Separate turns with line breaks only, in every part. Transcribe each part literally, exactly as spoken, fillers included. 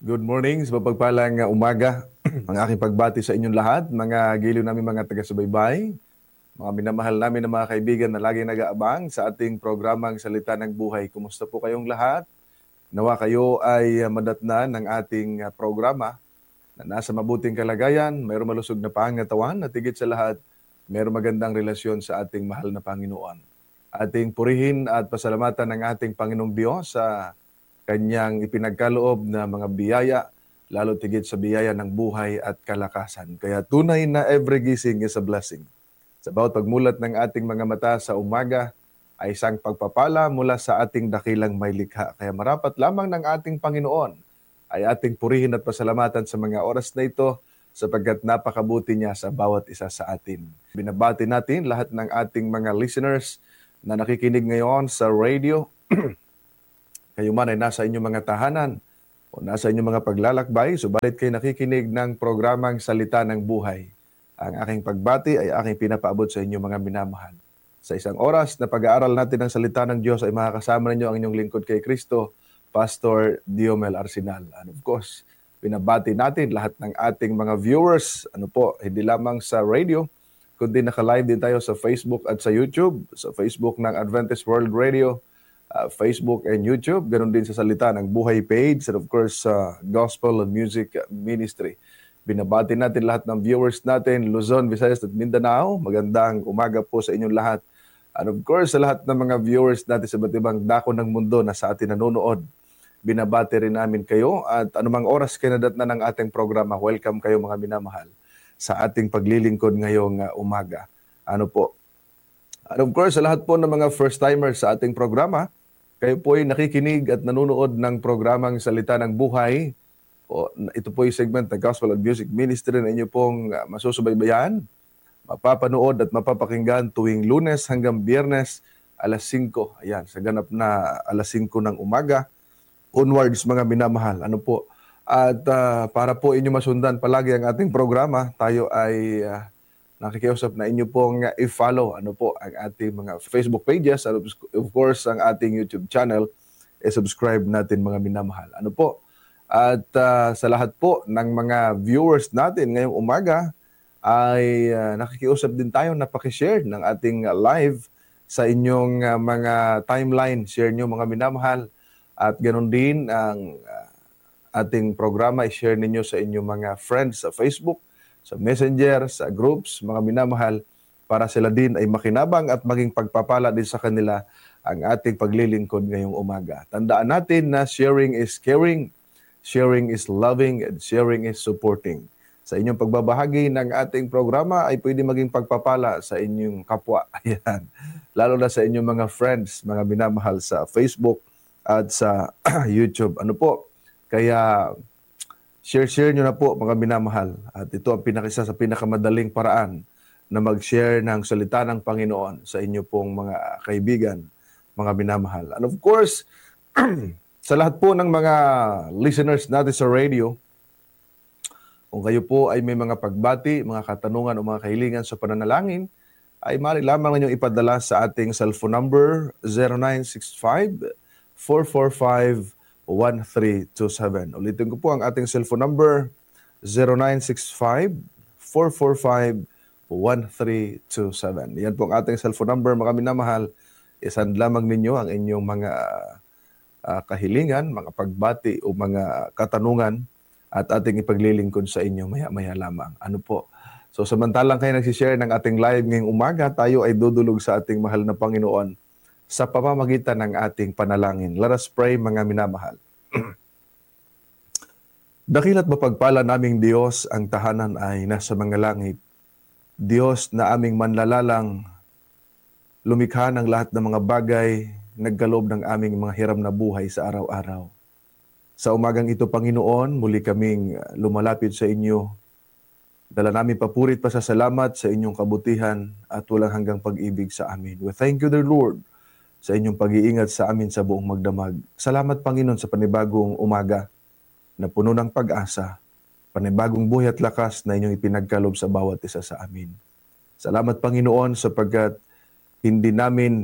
Good morning, sa mapagpalang uh, umaga. Ang aking pagbati sa inyong lahat, mga giliw namin mga taga-subaybay, mga minamahal namin na mga kaibigan na lagi nag-aabang sa ating programang Salita ng Buhay. Kumusta po kayong lahat? Nawa kayo ay uh, madatnan ng ating uh, programa na nasa mabuting kalagayan, mayroong malusog na pangatawan at higit sa lahat, mayroong magandang relasyon sa ating mahal na Panginoon. Ating purihin at pasalamatan ng ating Panginoong Diyos sa kanyang ipinagkaloob na mga biyaya, lalo tigit sa biyaya ng buhay at kalakasan. Kaya tunay na every gising is a blessing. Sa bawat pagmulat ng ating mga mata sa umaga ay isang pagpapala mula sa ating dakilang may likha. Kaya marapat lamang ng ating Panginoon ay ating purihin at pasalamatan sa mga oras na ito sapagkat napakabuti niya sa bawat isa sa atin. Binabati natin lahat ng ating mga listeners na nakikinig ngayon sa radio. Kayo man ay nasa inyong mga tahanan o nasa inyong mga paglalakbay, subalit kayo nakikinig ng programang Salita ng Buhay. Ang aking pagbati ay aking pinapaabot sa inyong mga minamahal. Sa isang oras na pag-aaral natin ng Salita ng Diyos ay makakasama ninyo ang inyong lingkod kay Kristo, Pastor Diomel Arsenal. And of course, pinabati natin lahat ng ating mga viewers, ano po, hindi lamang sa radio, kundi naka-live din tayo sa Facebook at sa YouTube, sa Facebook ng Adventist World Radio, Uh, Facebook and YouTube, ganun din sa Salita ng Buhay page, and of course sa uh, Gospel and Music Ministry. Binabati natin lahat ng viewers natin, Luzon, Visayas at Mindanao. Magandang umaga po sa inyong lahat. And of course sa lahat ng mga viewers natin sa iba't ibang dako ng mundo na sa atin nanonood, binabati rin namin kayo at anumang oras kinadat na ng ating programa, welcome kayo mga minamahal sa ating paglilingkod ngayong uh, umaga. Ano po? And of course sa lahat po ng mga first-timers sa ating programa, kayo po ay nakikinig at nanonood ng programang Salita ng Buhay. O, ito po yung segment ng Gospel and Music Ministry na inyo pong uh, masusubaybayan, mapapanood at mapapakinggan tuwing Lunes hanggang Biyernes, alas singko. Ayan, sa ganap na alas singko ng umaga. Onwards mga minamahal. Ano po? At uh, para po inyo masundan palagi ang ating programa, tayo ay Uh, nakikiusap na inyo pong uh, i-follow ano po ang ating mga Facebook pages at of course ang ating YouTube channel, i-subscribe natin mga minamahal. Ano po? At uh, sa lahat po ng mga viewers natin ngayong umaga ay uh, nakikiusap din tayo na paki-share ng ating uh, live sa inyong uh, mga timeline. Share nyo mga minamahal at ganoon din ang uh, ating programa i-share ninyo sa inyong mga friends sa Facebook, sa Messenger, sa groups, mga minamahal, para sila din ay makinabang at maging pagpapala din sa kanila ang ating paglilingkod ngayong umaga. Tandaan natin na sharing is caring, sharing is loving, and sharing is supporting. Sa inyong pagbabahagi ng ating programa ay pwede maging pagpapala sa inyong kapwa. Ayan. Lalo na sa inyong mga friends, mga minamahal sa Facebook at sa YouTube. Ano po? Kaya share-share nyo na po mga minamahal. At ito ang pinakisa sa pinakamadaling paraan na mag-share ng salita ng Panginoon sa inyo pong mga kaibigan, mga minamahal. And of course, sa lahat po ng mga listeners natin sa radio, kung kayo po ay may mga pagbati, mga katanungan o mga kahilingan sa pananalangin, ay maaari lamang ninyong ipadala sa ating cellphone number zero nine six five, four four five, one three two seven. Ulitin ko po ang ating cellphone number zero nine six five, four four five, one three two seven. Yan po ang ating cellphone number mga minamahal. Isend lamang ninyo ang inyong mga uh, kahilingan, mga pagbati o mga katanungan at ating ipaglilingkod sa inyo maya-maya lamang. Ano po? So samantalang kayo nagsishare ng ating live ngayong umaga, tayo ay dudulog sa ating mahal na Panginoon sa pamamagitan ng ating panalangin. Let us pray mga minamahal. Dakila't mapagpala naming Diyos, ang tahanan ay nasa mga langit. Diyos na aming manlalalang, lumikha ng lahat ng mga bagay, nagkaloob ng aming mga hiram na buhay sa araw-araw. Sa umagang ito, Panginoon, muli kaming lumalapit sa inyo. Dala namin papurit pa sa salamat sa inyong kabutihan at walang hanggang pag-ibig sa amin. We thank you, dear Lord, sa inyong pag-iingat sa amin sa buong magdamag. Salamat, Panginoon, sa panibagong umaga na puno ng pag-asa, panibagong buhay at lakas na inyong ipinagkalob sa bawat isa sa amin. Salamat, Panginoon, sapagkat hindi namin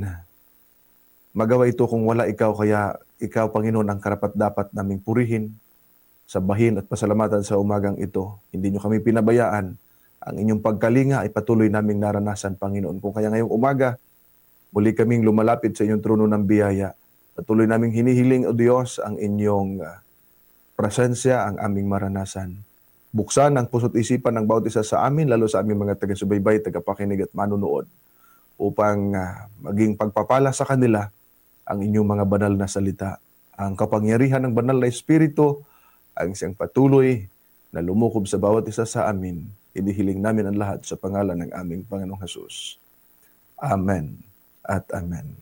magawa ito kung wala ikaw, kaya ikaw, Panginoon, ang karapat-dapat naming purihin, sabahin at pasalamatan sa umagang ito. Hindi nyo kami pinabayaan. Ang inyong pagkalinga ay patuloy naming naranasan, Panginoon. Kung kaya ngayong umaga, muli kaming lumalapit sa inyong trono ng biyaya. Patuloy naming hinihiling, O Diyos, ang inyong uh, presensya, ang aming maranasan. Buksan ang puso't isipan ng bawat isa sa amin, lalo sa aming mga taga-subaybay, tagapakinig at manunood, upang uh, maging pagpapala sa kanila ang inyong mga banal na salita. Ang kapangyarihan ng banal na Espiritu ang siyang patuloy na lumukob sa bawat isa sa amin. Inihiling namin ang lahat sa pangalan ng aming Panginoong Hesus. Amen at amen.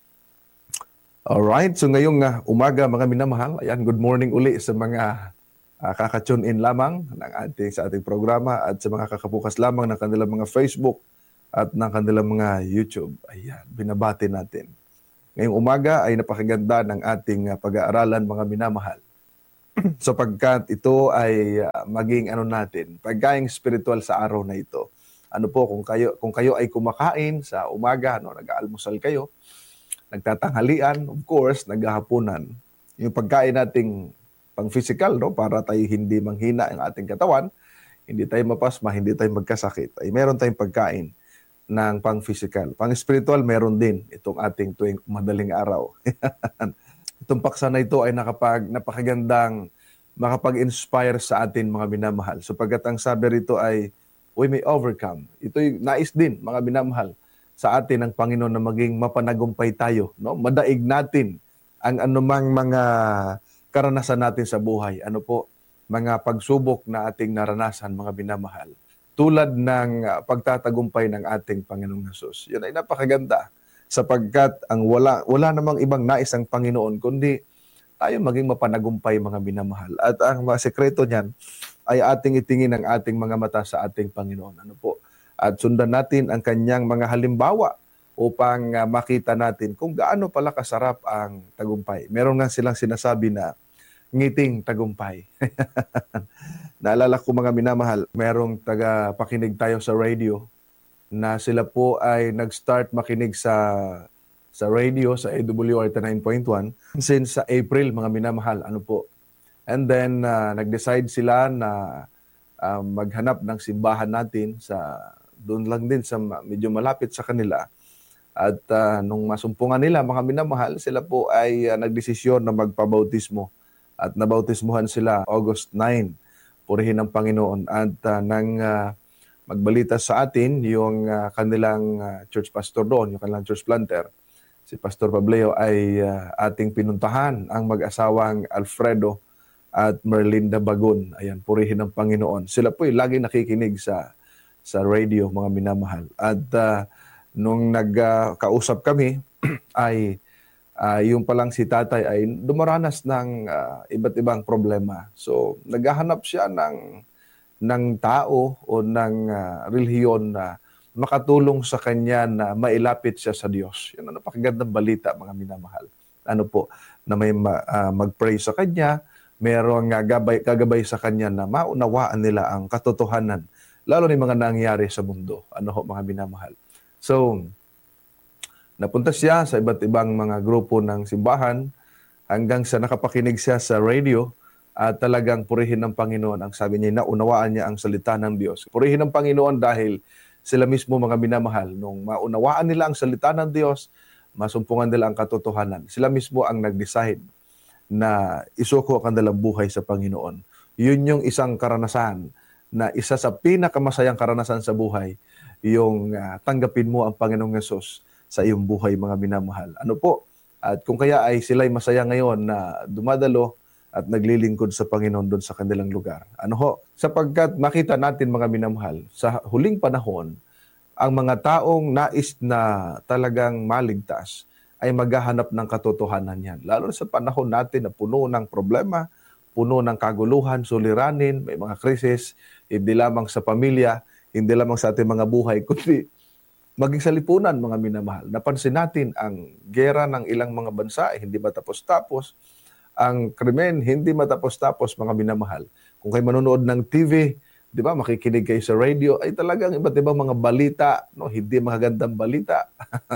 Alright, so ngayong uh, umaga mga minamahal, ayan, good morning uli sa mga uh, kakatune in lamang ng ating, sa ating programa at sa mga kakabukas lamang ng kanilang mga Facebook at ng kanilang mga YouTube. Ayan, binabati natin. Ngayong umaga ay napakaganda ng ating uh, pag-aaralan mga minamahal. Sapagkat ito ay uh, maging ano natin, pagkaing spiritual sa araw na ito. Ano po, kung kayo, kung kayo ay kumakain sa umaga, no, nag-aalmusal kayo, nagtatanghalian, of course, naghahapunan. Yung pagkain nating pang-physical, no, para tayo hindi manghina ang ating katawan, hindi tayo mapasma, hindi tayo magkasakit, ay meron tayong pagkain ng pang-physical. Pang-spiritual, meron din itong ating tuwing madaling araw. Itong paksa na ito ay nakapag, napakagandang makapag-inspire sa atin mga minamahal. Sapagkat ang sabi rito ay, we may overcome. Ito'y nais din mga minamahal sa atin ng Panginoon na maging mapanagumpay tayo. No? Madaig natin ang anumang mga karanasan natin sa buhay. Ano po? Mga pagsubok na ating naranasan mga minamahal. Tulad ng uh, pagtatagumpay ng ating Panginoong Hesus. Yan ay napakaganda. Sapagkat ang wala, wala namang ibang nais ang Panginoon, kundi tayo maging mapanagumpay mga minamahal. At ang mga sekreto niyan ay ating itingin ang ating mga mata sa ating Panginoon. Ano po? At sundan natin ang kanyang mga halimbawa upang uh, makita natin kung gaano pala kasarap ang tagumpay. Meron nga silang sinasabi na ngiting tagumpay. Naalala ko mga minamahal, merong taga-pakinig tayo sa radio na sila po ay nag-start makinig sa sa radio, sa A W R ninety-nine point one since sa April, mga minamahal. Ano po? And then, uh, nag-decide sila na uh, maghanap ng simbahan natin sa doon lang din sa medyo malapit sa kanila. At uh, nung masumpungan nila, mga minamahal, sila po ay uh, nagdesisyon na magpabautismo. At nabautismuhan sila August ninth. Purihin ng Panginoon. At uh, nang uh, magbalita sa atin yung uh, kanilang uh, church pastor doon, yung kanilang church planter, si Pastor Pableo ay uh, ating pinuntahan ang mag-asawang Alfredo at Merlinda Bagon. Ayan, purihin ng Panginoon. Sila po ay lagi nakikinig sa sa radio, mga minamahal. At uh, nung nagkausap uh, kami, ay uh, yung palang si tatay ay dumaranas ng uh, iba't ibang problema. So, naghahanap siya ng ng tao o ng uh, relihiyon na makatulong sa kanya na mailapit siya sa Diyos. Yan ang napakagandang balita, mga minamahal. Ano po, na may ma, uh, mag-pray sa kanya, merong uh, gabay, kagabay sa kanya na maunawaan nila ang katotohanan, lalo na yung mga nangyari sa mundo. Ano ho, mga minamahal. So, napunta siya sa iba't ibang mga grupo ng simbahan hanggang sa nakapakinig siya sa radio. At talagang purihin ng Panginoon. Ang sabi niya, naunawaan niya ang salita ng Diyos. Purihin ng Panginoon dahil sila mismo mga minamahal. Nung maunawaan nila ang salita ng Diyos, masumpungan nila ang katotohanan. Sila mismo ang nag-decide na isuko ang kanilang buhay sa Panginoon. Yun yung isang karanasan na isa sa pinakamasayang karanasan sa buhay, yung uh, tanggapin mo ang Panginoong Hesus sa iyong buhay, mga minamahal. Ano po? At kung kaya ay sila'y masaya ngayon na dumadalo at naglilingkod sa Panginoon doon sa kanilang lugar. Ano ho? Sapagkat makita natin, mga minamahal, sa huling panahon, ang mga taong nais na talagang maligtas ay maghahanap ng katotohanan yan. Lalo sa panahon natin na puno ng problema, puno ng kaguluhan, suliranin, may mga krisis, hindi lamang sa pamilya, hindi lamang sa ating mga buhay, kundi maging sa lipunan, mga minamahal. Napansin natin ang gera ng ilang mga bansa, eh, hindi ba tapos-tapos? Ang krimen, hindi matapos-tapos, mga minamahal. Kung kayo manonood ng T V, di ba, makikinig kayo sa radio, ay talagang iba't ibang mga balita, no, hindi magagandang balita,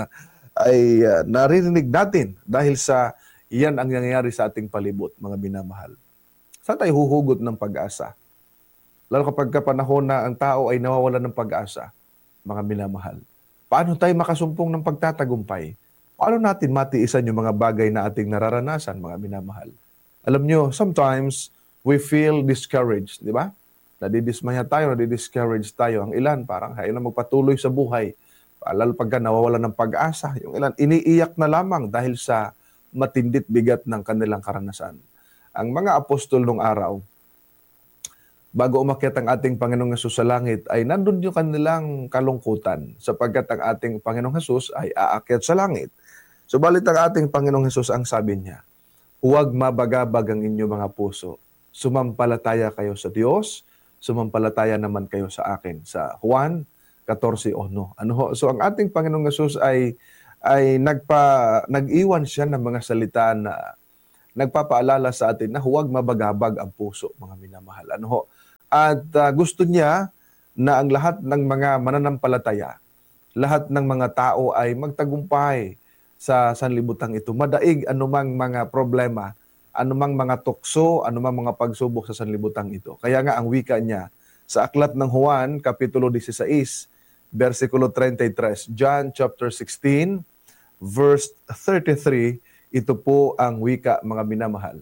ay uh, naririnig natin dahil sa iyan ang nangyayari sa ating palibot, mga minamahal. Saan tayo huhugot ng pag-asa? Lalo kapag panahon na ang tao ay nawawalan ng pag-asa, mga minamahal. Paano tayo makasumpong ng pagtatagumpay? Paano natin matiisan yung mga bagay na ating nararanasan, mga minamahal? Alam nyo, sometimes we feel discouraged, di ba? Nadidismaya tayo, nadidiscourage tayo. Ang ilan, parang ayaw na magpatuloy sa buhay. Lalo pagka nawawalan ng pag-asa. Yung ilan, iniiyak na lamang dahil sa matindit bigat ng kanilang karanasan. Ang mga apostol nung araw, bago umakyat ang ating Panginoong Hesus sa langit, ay nandun yung kanilang kalungkutan sapagkat ang ating Panginoong Hesus ay aakyat sa langit. Subalit ang ating Panginoong Hesus ang sabi niya, huwag mabagabag ang inyong mga puso. Sumampalataya kayo sa Diyos, sumampalataya naman kayo sa akin. Sa Juan fourteen one. Ano ho? So ang ating Panginoong Hesus ay ay nagpa nag-iwan siya ng mga salita na nagpapaalala sa atin na huwag mabagabag ang puso, mga minamahal. Ano ho? At uh, gusto niya na ang lahat ng mga mananampalataya, lahat ng mga tao ay magtagumpay sa sanlibutang ito. Madaig anumang mga problema, anumang mga tukso, anumang mga pagsubok sa sanlibutang ito. Kaya nga ang wika niya sa aklat ng Juan, Kapitulo sixteen, versikulo thirty-three, John chapter sixteen, verse thirty-three, ito po ang wika, mga minamahal.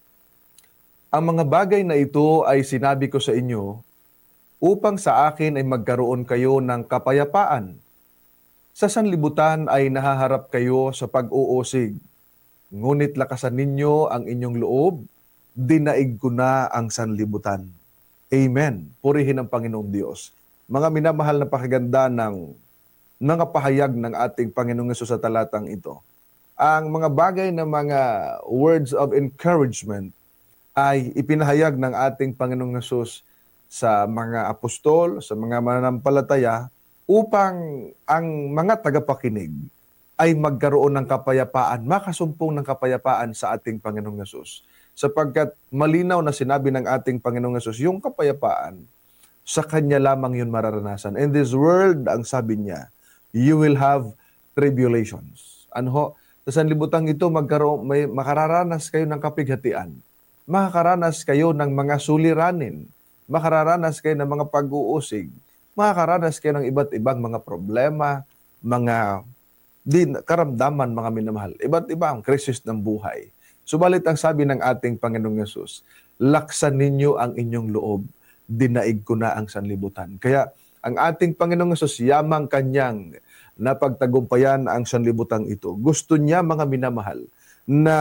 Ang mga bagay na ito ay sinabi ko sa inyo upang sa akin ay magkaroon kayo ng kapayapaan. Sa sanlibutan ay nahaharap kayo sa pag-uusig. Ngunit lakasan ninyo ang inyong loob, dinaig ko na ang sanlibutan. Amen. Purihin ang Panginoong Diyos. Mga minamahal na pakiganda ng mga pahayag ng ating Panginoong Hesus sa talatang ito. Ang mga bagay na mga words of encouragement ay ipinahayag ng ating Panginoong Hesus sa mga apostol, sa mga mananampalataya, upang ang mga tagapakinig ay magkaroon ng kapayapaan, makasumpong ng kapayapaan sa ating Panginoong Hesus. Sapagkat malinaw na sinabi ng ating Panginoong Hesus, yung kapayapaan, sa Kanya lamang yun mararanasan. In this world, ang sabi niya, you will have tribulations. Ano ho? Sa sanlibutang ito, magkaroon, may, makararanas kayo ng kapighatian. Makakaranas kayo ng mga suliranin. Makararanas kayo ng mga pag-uusig. Makakaranas kayo ng iba't ibang mga problema, mga din, karamdaman, mga minamahal. Iba't ibang krisis ng buhay. Subalit ang sabi ng ating Panginoong Hesus, laksan ninyo ang inyong loob, dinaig ko na ang sanlibutan. Kaya ang ating Panginoong Hesus, yamang kanyang napagtagumpayan ang sanlibutang ito. Gusto niya, mga minamahal, na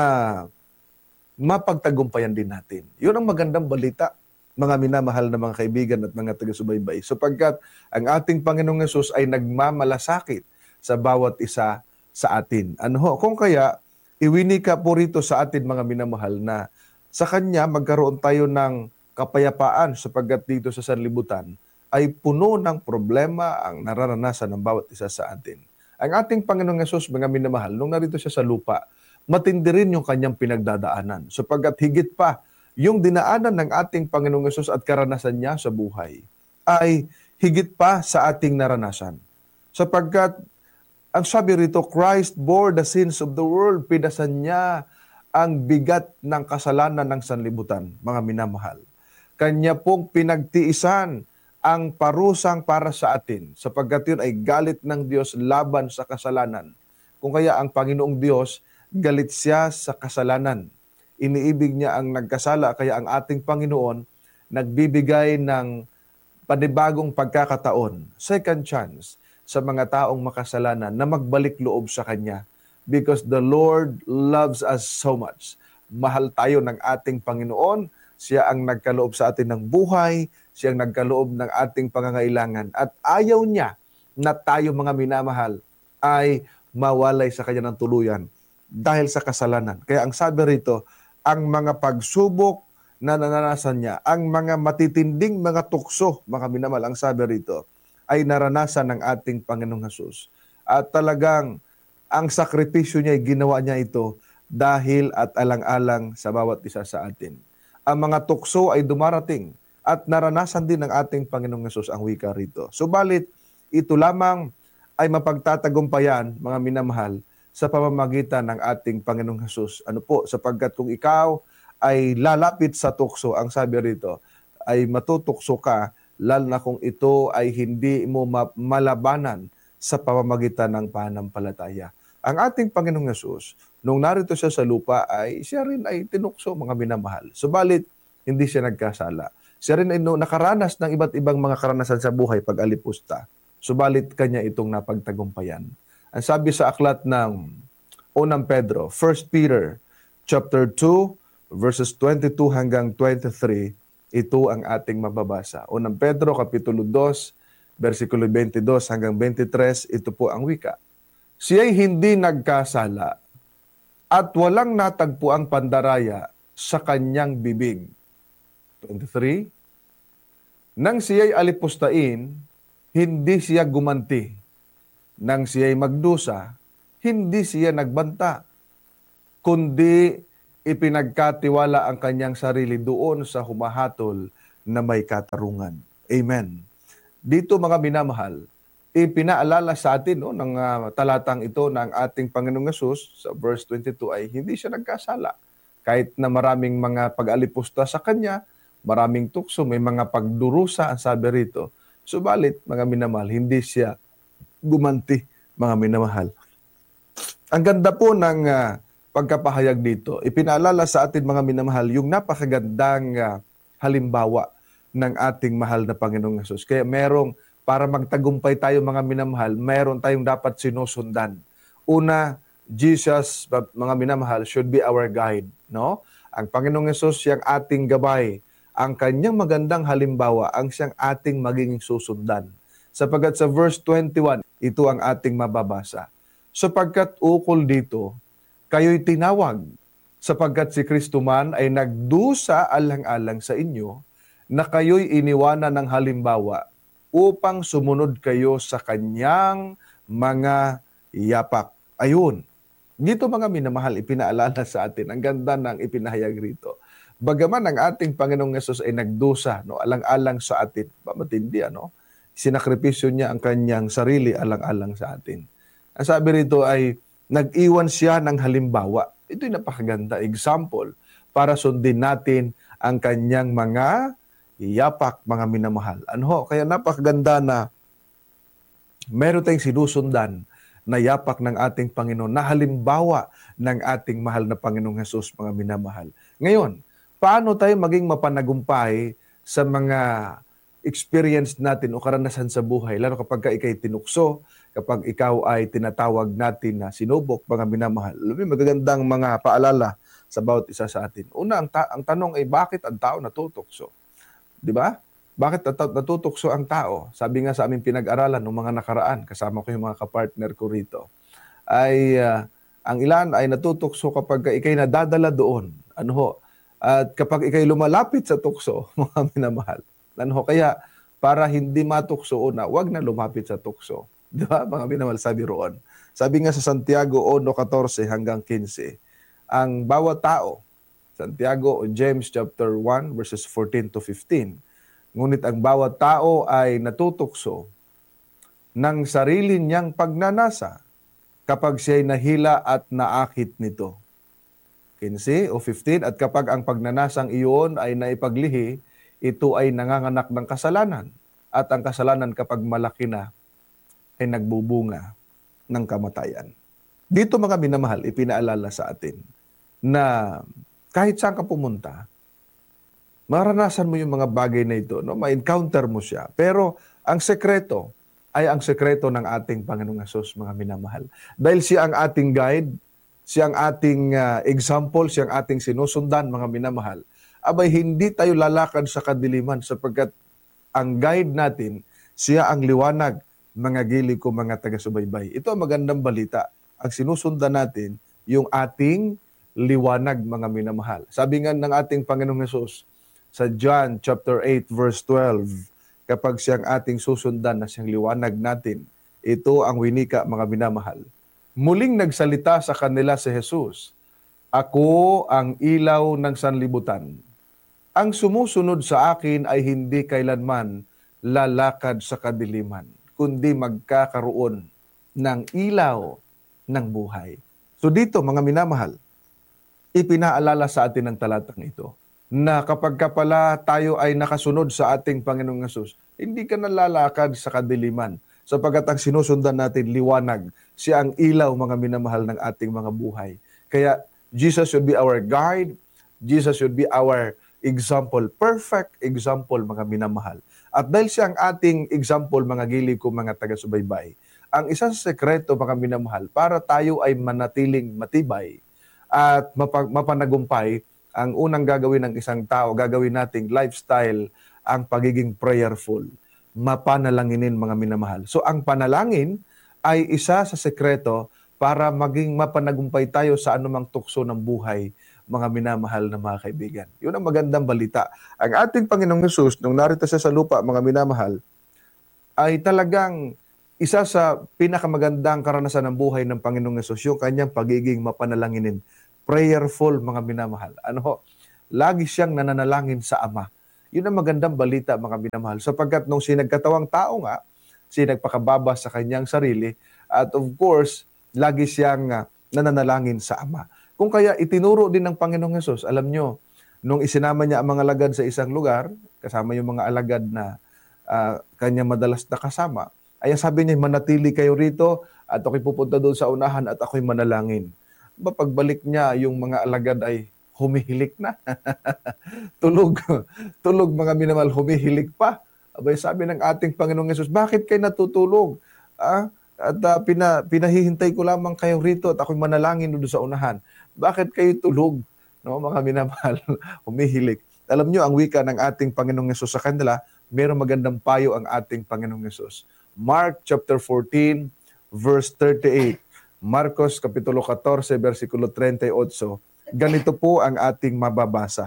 mapagtagumpayan din natin. Yun ang magandang balita, mga minamahal na mga kaibigan at mga taga-subaybay, sapagkat ang ating Panginoong Hesus ay nagmamalasakit sa bawat isa sa atin. Ano ho? Kung kaya, iwinika po rito sa atin, mga minamahal, na sa Kanya magkaroon tayo ng kapayapaan sapagkat dito sa sanlibutan ay puno ng problema ang nararanasan ng bawat isa sa atin. Ang ating Panginoong Hesus, mga minamahal, nung narito siya sa lupa, matindi rin yung kanyang pinagdadaanan. Sapagkat higit pa, yung dinaanan ng ating Panginoong Hesus at karanasan niya sa buhay ay higit pa sa ating naranasan. Sapagkat, ang sabi rito, Christ bore the sins of the world. Pinasan niya ang bigat ng kasalanan ng sanlibutan, mga minamahal. Kanya pong pinagtiisan ang parusang para sa atin, sapagkat yun ay galit ng Diyos laban sa kasalanan. Kung kaya ang Panginoong Diyos, galit siya sa kasalanan. Iniibig niya ang nagkasala, kaya ang ating Panginoon nagbibigay ng panibagong pagkakataon, second chance, sa mga taong makasalanan na magbalik loob sa Kanya. Because the Lord loves us so much. Mahal tayo ng ating Panginoon. Siya ang nagkaloob sa atin ng buhay. Siya ang nagkaloob ng ating pangangailangan. At ayaw niya na tayo, mga minamahal, ay mawalay sa Kanya ng tuluyan dahil sa kasalanan. Kaya ang sabi rito, ang mga pagsubok na naranasan niya, ang mga matitinding mga tukso, mga minamahal, ang sabi rito, ay naranasan ng ating Panginoong Hesus. At talagang ang sakripisyo niya, ginawa niya ito dahil at alang-alang sa bawat isa sa atin. Ang mga tukso ay dumarating at naranasan din ng ating Panginoong Hesus, ang wika rito. Subalit, ito lamang ay mapagtatagumpayan, mga minamahal, sa pamamagitan ng ating Panginoong Hesus. Ano po? Sapagkat kung ikaw ay lalapit sa tukso, ang sabi rito, ay matutukso ka, lalo na kung ito ay hindi mo ma- malabanan sa pamamagitan ng pananampalataya. Ang ating Panginoong Yesus, nung narito siya sa lupa, ay siya rin ay tinukso, mga minamahal. Subalit, hindi siya nagkasala. Siya rin ay no, nakaranas ng iba't ibang mga karanasan sa buhay pag alipusta. Subalit, kanya itong napagtagumpayan. Ang sabi sa aklat ng Unang Pedro, First Peter chapter two, verses twenty-two hanggang twenty-three, ito ang ating mababasa. Unang Pedro, Kapitulo two, versikulo twenty-two hanggang twenty-three, ito po ang wika. Siya'y hindi nagkasala at walang natagpuang pandaraya sa kanyang bibig. twenty-three, nang siya'y alipustain, hindi siya gumanti. Nang siya'y magdusa, hindi siya nagbanta, kundi ipinagkatiwala ang kanyang sarili doon sa humahatol na may katarungan. Amen. Dito mga minamahal, ipinaalala sa atin no, ng uh, talatang ito ng ating Panginoong Yesus sa verse twenty-two ay hindi siya nagkasala. Kahit na maraming mga pag-alipusta sa kanya, maraming tukso, may mga pagdurusa ang sabi rito. Subalit, mga minamahal, hindi siya gumanti, mga minamahal. Ang ganda po ng uh, pagkapahayag dito. Ipinaalala sa atin mga minamahal yung napakagandang uh, halimbawa ng ating mahal na Panginoong Yesus. Kaya merong, para magtagumpay tayo mga minamahal, mayroon tayong dapat sinusundan. Una, Jesus, mga minamahal, should be our guide. No? Ang Panginoong Yesus, siyang ating gabay. Ang kanyang magandang halimbawa, ang siyang ating magiging susundan. Sapagkat sa verse twenty-one, ito ang ating mababasa. Sapagkat ukol dito, kayo'y tinawag, sapagkat si Kristo man ay nagdusa alang-alang sa inyo, na kayo'y iniwanan ng halimbawa, upang sumunod kayo sa kanyang mga yapak. Ayun. Dito mga minamahal, ipinaalala sa atin. Ang ganda ng ipinahayag rito. Bagaman ang ating Panginoong Yesus ay nagdusa, no, alang-alang sa atin. Matindi, ano? Sinakripisyo niya ang kanyang sarili alang-alang sa atin. Ang sabi rito ay, nag-iwan siya ng halimbawa. Ito'y napakaganda. Example, para sundin natin ang kanyang mga yapak, mga minamahal. Ano? Kaya napakaganda na meron tayong sinusundan na yapak ng ating Panginoon, na halimbawa ng ating mahal na Panginoong Hesus, mga minamahal. Ngayon, paano tayo maging mapanagumpay sa mga experience natin o karanasan sa buhay, lalo kapag ka ikay tinukso, kapag ikaw ay tinatawag natin na sinubok, mga minamahal. May magagandang mga paalala sa bawat isa sa atin. Una, ang, ta- ang tanong ay bakit ang tao natutukso? Di ba? Bakit nat- natutukso ang tao? Sabi nga sa aming pinag-aralan ng mga nakaraan, kasama ko yung mga kapartner ko rito, ay uh, ang ilan ay natutukso kapag ikay nadadala doon. Ano ho? At kapag ikay lumalapit sa tukso, mga minamahal. Ano ho? Kaya para hindi matukso una, wag na lumapit sa tukso. Di ba? Mga minamahal, sabi roon. Sabi nga sa Santiago one fourteen hanggang fifteen, ang bawat tao, Santiago o James chapter one verses fourteen to fifteen. Ngunit ang bawat tao ay natutukso ng sarili niyang pagnanasa kapag siya'y nahila at naakit nito. fifteen o fifteen, at kapag ang pagnanasang iyon ay naipaglihi, ito ay nanganganak ng kasalanan. At ang kasalanan kapag malaki na, ay nagbubunga ng kamatayan. Dito mga minamahal, ipinaalala sa atin na kahit saan ka pumunta, maranasan mo yung mga bagay na ito, no? Ma-encounter mo siya. Pero ang sekreto ay ang sekreto ng ating Panginoong Hesus, mga minamahal. Dahil siya ang ating guide, siya ang ating uh, example, siya ang ating sinusundan, mga minamahal. Abay, hindi tayo lalakad sa kadiliman sapagkat ang guide natin, siya ang liwanag, mga gili ko, mga taga-subaybay. Ito ang magandang balita. Ang sinusundan natin, yung ating liwanag, mga minamahal. Sabi nga ng ating Panginoong Hesus sa John chapter eight verse twelve, kapag siyang ating susundan na siyang liwanag natin, ito ang winika, mga minamahal. Muling nagsalita sa kanila si Jesus, "Ako ang ilaw ng sanlibutan. Ang sumusunod sa akin ay hindi kailanman lalakad sa kadiliman, kundi magkakaroon ng ilaw ng buhay." So dito, mga minamahal, ipinaalala sa atin ng talatang ito na kapag ka pala tayo ay nakasunod sa ating Panginoong Hesus, hindi ka nalalakad sa kadiliman sapagkat ang sinusundan natin liwanag. Siya ang ilaw, mga minamahal, ng ating mga buhay. Kaya Jesus should be our guide. Jesus should be our example, perfect example, mga minamahal. At dahil siya ang ating example, mga gili ko, mga taga-subaybay, ang isang sekreto, mga minamahal, para tayo ay manatiling matibay at mapag- mapanagumpay, ang unang gagawin ng isang tao, gagawin nating lifestyle, ang pagiging prayerful. Mapanalanginin, mga minamahal. So ang panalangin ay isa sa sekreto para maging mapanagumpay tayo sa anumang tukso ng buhay, mga minamahal na mga kaibigan. Yun ang magandang balita. Ang ating Panginoong Hesus, nung narito siya sa lupa, mga minamahal, ay talagang isa sa pinakamagandang karanasan ng buhay ng Panginoong Hesus, yung kanyang pagiging mapanalanginin. Prayerful, mga minamahal. Ano ho? Lagi siyang nananalangin sa Ama. Yun ang magandang balita, mga minamahal. Sapagkat nung sinagkatawang tao nga, sinagpakababa sa kanyang sarili, at of course, lagi siyang uh, nananalangin sa Ama. Kung kaya itinuro din ng Panginoong Hesus, alam nyo, nung isinama niya ang mga alagad sa isang lugar, kasama yung mga alagad na uh, kanya madalas nakasama, ay sabi niya, manatili kayo rito at ako'y pupunta doon sa unahan at ako'y manalangin. Ba, pagbalik niya, yung mga alagad ay humihilik na. tulog. Tulog, mga minamahal, humihilik pa. Abay, sabi ng ating Panginoong Hesus, bakit kayo natutulog? Ah, at uh, pina, pinahihintay ko lamang kayo rito at ako'y manalangin doon sa unahan. Bakit kayo tulog? No, mga minamahal, humihilik. Alam nyo, ang wika ng ating Panginoong Hesus sa kanila, mayroong magandang payo ang ating Panginoong Hesus. Mark chapter fourteen, verse thirty-eight. Marcos kapitulo fourteen, versikulo thirty-eight. Ganito po ang ating mababasa.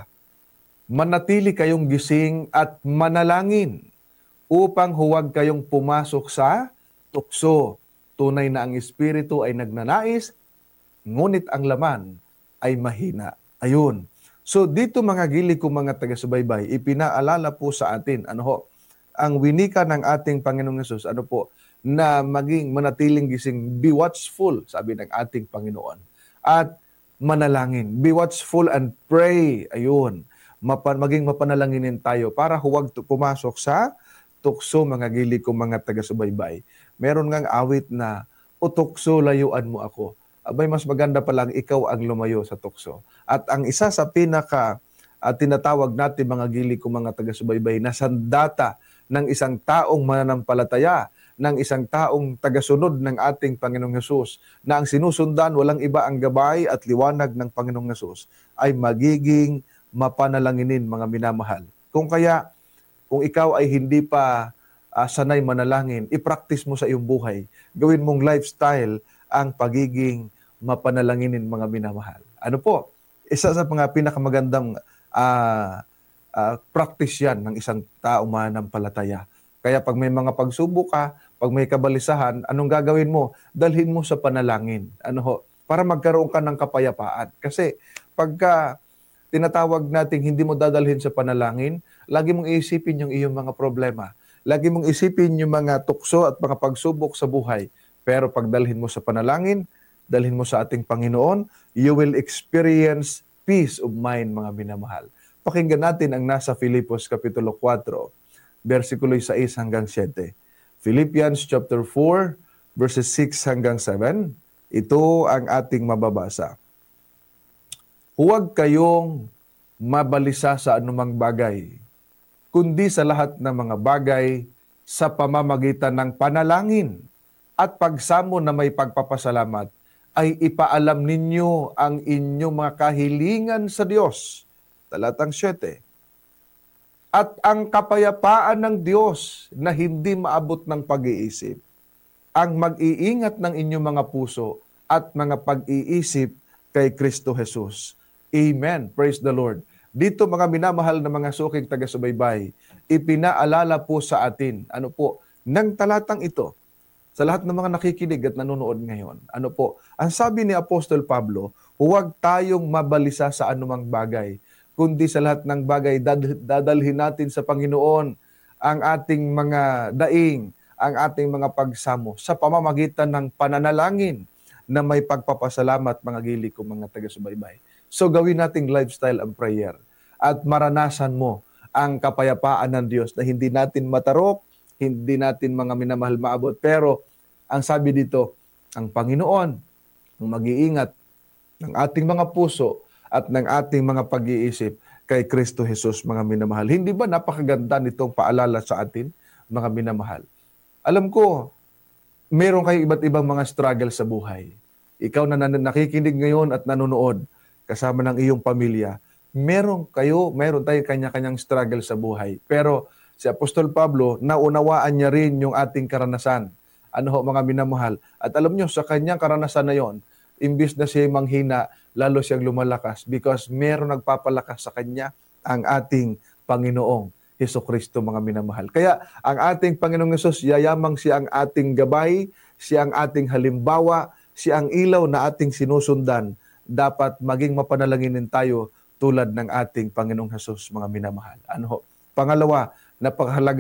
Manatili kayong gising at manalangin upang huwag kayong pumasok sa tukso. Tunay na ang espiritu ay nagnanais, ngunit ang laman ay mahina. Ayun. So dito, mga gili ko, mga taga-subaybay, ipinaalala po sa atin, ano ho, ang winika ng ating Panginoong Hesus, ano po, na maging manatiling gising, be watchful, sabi ng ating Panginoon. At manalangin, be watchful and pray. Ayun, Mapa, maging mapanalanginin tayo para huwag pumasok sa tukso, mga gili ko, mga taga-subaybay. Meron ngang awit na, o tukso, layuan mo ako. Abay, mas maganda pa lang ikaw ang lumayo sa tukso. At ang isa sa pinaka at tinatawag natin, mga gili ko, mga taga-subaybay, na sandata ng isang taong mananampalataya, ng isang taong tagasunod ng ating Panginoong Hesus, na ang sinusundan walang iba ang gabay at liwanag ng Panginoong Hesus, ay magiging mapanalanginin, mga minamahal. Kung kaya, kung ikaw ay hindi pa uh, sanay manalangin, i-practice mo sa iyong buhay. Gawin mong lifestyle ang pagiging mapanalanginin, mga minamahal. Ano po? Isa sa mga pinakamagandang uh, uh, practice yan ng isang taong mananampalataya. Kaya pag may mga pagsubok ka, pag may kabalisahan, anong gagawin mo? Dalhin mo sa panalangin. Ano ho? Para magkaroon ka ng kapayapaan. Kasi pagka tinatawag nating hindi mo dadalhin sa panalangin, lagi mong iisipin yung iyong mga problema. Lagi mong isipin yung mga tukso at mga pagsubok sa buhay. Pero pag dalhin mo sa panalangin, dalhin mo sa ating Panginoon, you will experience peace of mind, mga minamahal. Pakinggan natin ang nasa Filipos kapitulo four, versikulo six hanggang seven. Philippians chapter four, verses six hanggang seven. Ito ang ating mababasa. Huwag kayong mabalisa sa anumang bagay, kundi sa lahat ng mga bagay sa pamamagitan ng panalangin at pagsamo na may pagpapasalamat, ay ipaalam ninyo ang inyong mga kahilingan sa Diyos. Talatang seven. At ang kapayapaan ng Diyos na hindi maabot ng pag-iisip, ang mag-iingat ng inyong mga puso at mga pag-iisip kay Kristo Jesus. Amen. Praise the Lord. Dito, mga minamahal na mga suking taga-subaybay, ipinaalala po sa atin, ano po, ng talatang ito, sa lahat ng mga nakikinig at nanonood ngayon. Ano po, ang sabi ni Apostol Pablo, huwag tayong mabalisa sa anumang bagay, kundi sa lahat ng bagay dadalhin natin sa Panginoon ang ating mga daing, ang ating mga pagsamo sa pamamagitan ng pananalangin na may pagpapasalamat, mga gili ko, mga taga-subaybay. So gawin nating lifestyle ang prayer at maranasan mo ang kapayapaan ng Diyos na hindi natin matarok, hindi natin mga minamahal maabot. Pero ang sabi dito, ang Panginoon ang mag-iingat ng ating mga puso at ng ating mga pag-iisip kay Kristo Jesus, mga minamahal. Hindi ba napakaganda nitong paalala sa atin, mga minamahal? Alam ko, meron kayong iba't ibang mga struggle sa buhay. Ikaw na nan- nakikinig ngayon at nanonood kasama ng iyong pamilya, meron kayo, meron tayong kanya-kanyang struggle sa buhay. Pero si Apostol Pablo, naunawaan niya rin yung ating karanasan. Ano ho, mga minamahal? At alam nyo, sa kanyang karanasan na yon, imbis na siya manghina, lalo siyang lumalakas because meron nagpapalakas sa kanya ang ating Panginoong Hesukristo, mga minamahal. Kaya ang ating Panginoong Hesus, yayamang siya ang ating gabay, siya ang ating halimbawa, siya ang ilaw na ating sinusundan. Dapat maging mapanalanginin tayo tulad ng ating Panginoong Hesus, mga minamahal. Ano ho? Pangalawa, napakahalaga